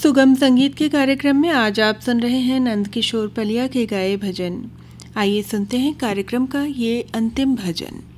सुगम संगीत के कार्यक्रम में आज आप सुन रहे हैं नंद किशोर पलिया के गाए भजन। आइए सुनते हैं कार्यक्रम का ये अंतिम भजन।